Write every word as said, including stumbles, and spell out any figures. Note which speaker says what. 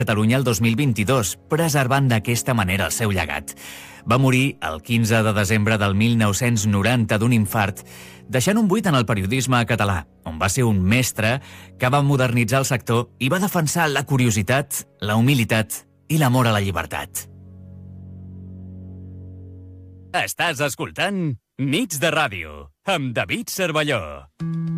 Speaker 1: Catalunya el dos mil vint-i-dos, preservant d'aquesta manera el seu llegat. Va morir el quinze de desembre del mil nou-cents noranta d'un infart, deixant un buit en el periodisme català, on va ser un mestre que va modernitzar el sector i va defensar la curiositat, la humilitat i l'amor a la llibertat. Estàs escoltant Nits de Ràdio, amb David Cervelló.